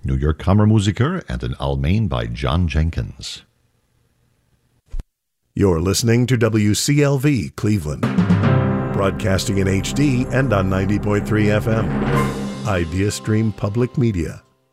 New York Kammermusiker and an Almain by John Jenkins. You're listening to WCLV Cleveland, broadcasting in HD and on 90.3 FM. IdeaStream Public Media.